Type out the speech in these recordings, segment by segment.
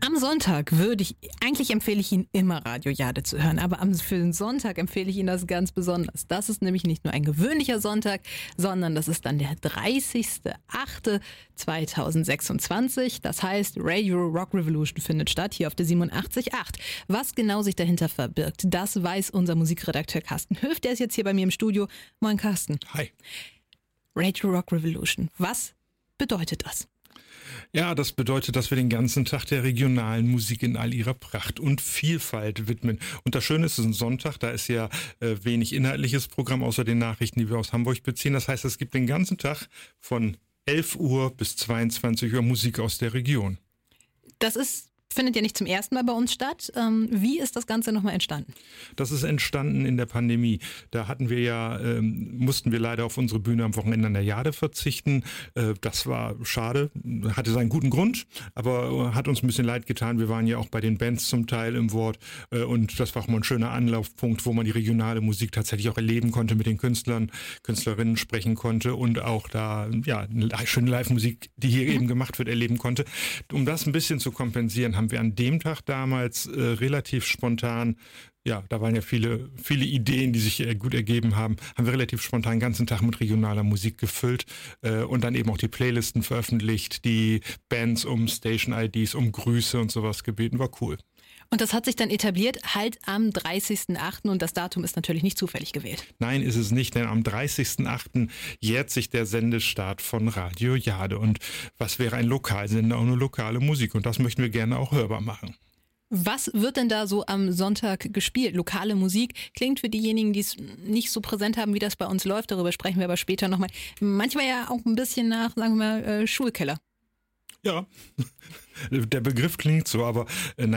Am Sonntag empfehle ich Ihnen immer Radio Jade zu hören, aber für den Sonntag empfehle ich Ihnen das ganz besonders. Das ist nämlich nicht nur ein gewöhnlicher Sonntag, sondern das ist dann der 30.08.2026. Das heißt, Radio Rock Revolution findet statt, hier auf der 87.8. Was genau sich dahinter verbirgt, das weiß unser Musikredakteur Carsten Höft. Der ist jetzt hier bei mir im Studio. Moin Carsten. Hi. Radio Rock Revolution, was bedeutet das? Ja, das bedeutet, dass wir den ganzen Tag der regionalen Musik in all ihrer Pracht und Vielfalt widmen. Und das Schöne ist, es ist ein Sonntag, da ist ja wenig inhaltliches Programm, außer den Nachrichten, die wir aus Hamburg beziehen. Das heißt, es gibt den ganzen Tag von 11 Uhr bis 22 Uhr Musik aus der Region. Findet ja nicht zum ersten Mal bei uns statt. Wie ist das Ganze nochmal entstanden? Das ist entstanden in der Pandemie. Da mussten wir leider auf unsere Bühne am Wochenende an der Jade verzichten. Das war schade, hatte seinen guten Grund, aber hat uns ein bisschen leid getan. Wir waren ja auch bei den Bands zum Teil im Wort und das war auch mal ein schöner Anlaufpunkt, wo man die regionale Musik tatsächlich auch erleben konnte, mit den Künstlern, Künstlerinnen sprechen konnte und auch da eine schöne Live-Musik, die hier eben gemacht wird, erleben konnte. Um das ein bisschen zu kompensieren, haben wir an dem Tag damals relativ spontan, ja, da waren ja viele Ideen, die sich gut ergeben haben wir relativ spontan den ganzen Tag mit regionaler Musik gefüllt und dann eben auch die Playlisten veröffentlicht, die Bands um Station-IDs, um Grüße und sowas gebeten, war cool. Und das hat sich dann etabliert halt am 30.08. und das Datum ist natürlich nicht zufällig gewählt. Nein, ist es nicht, denn am 30.08. jährt sich der Sendestart von Radio Jade. Und was wäre ein Lokalsender ohne lokale Musik? Und das möchten wir gerne auch hörbar machen. Was wird denn da so am Sonntag gespielt? Lokale Musik klingt für diejenigen, die es nicht so präsent haben, wie das bei uns läuft. Darüber sprechen wir aber später nochmal. Manchmal ja auch ein bisschen nach, sagen wir mal, Schulkeller. Ja, der Begriff klingt so, aber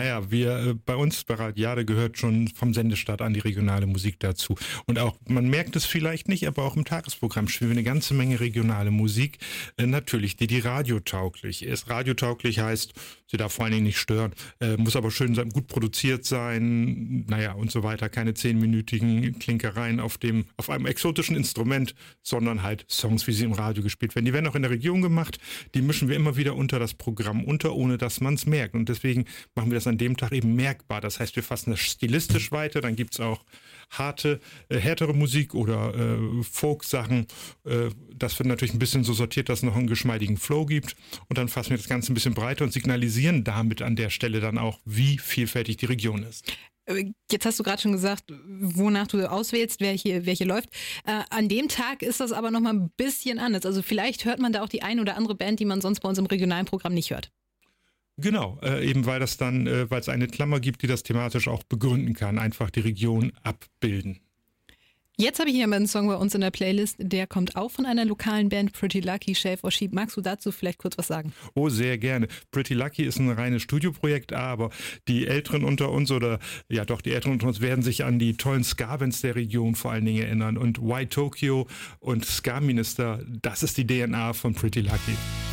bei uns bei Radio Jade gehört schon vom Sendestart an die regionale Musik dazu. Und auch, man merkt es vielleicht nicht, aber auch im Tagesprogramm spielen wir eine ganze Menge regionale Musik. Natürlich, die radiotauglich ist. Radiotauglich heißt, sie darf vor allen Dingen nicht stören, muss aber schön sein, gut produziert sein, und so weiter. Keine 10-minütigen Klinkereien auf einem exotischen Instrument, sondern halt Songs, wie sie im Radio gespielt werden. Die werden auch in der Region gemacht, die mischen wir immer wieder unter das Programm ohne dass man es merkt. Und deswegen machen wir das an dem Tag eben merkbar. Das heißt, wir fassen das stilistisch weiter. Dann gibt es auch härtere Musik oder Folk-Sachen. Das wird natürlich ein bisschen so sortiert, dass es noch einen geschmeidigen Flow gibt. Und dann fassen wir das Ganze ein bisschen breiter und signalisieren damit an der Stelle dann auch, wie vielfältig die Region ist. Jetzt hast du gerade schon gesagt, wonach du auswählst, wer hier läuft. An dem Tag ist das aber nochmal ein bisschen anders. Also vielleicht hört man da auch die ein oder andere Band, die man sonst bei uns im regionalen Programm nicht hört. Genau, eben weil es eine Klammer gibt, die das thematisch auch begründen kann, einfach die Region abbilden. Jetzt habe ich hier mal einen Song bei uns in der Playlist, der kommt auch von einer lokalen Band, Pretty Lucky, Shave or Sheep. Magst du dazu vielleicht kurz was sagen? Oh, sehr gerne. Pretty Lucky ist ein reines Studioprojekt, aber die Älteren unter uns werden sich an die tollen Ska-Bands der Region vor allen Dingen erinnern. Und White Tokyo und Ska Minister, das ist die DNA von Pretty Lucky.